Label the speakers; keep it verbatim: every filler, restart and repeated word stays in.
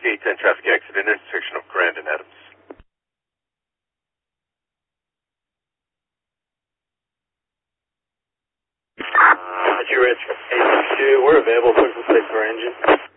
Speaker 1: Whiskey ten traffic exit intersection of Grand and Adams.
Speaker 2: Roger, Rich, eight six two, we're available, push the six for engine.